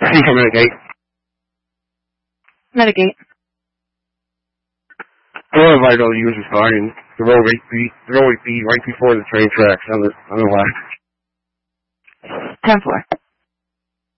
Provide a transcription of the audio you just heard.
16 for Medigate. Medigate. One vital use is fine. The roadway be right before the train tracks on the left. 10-4.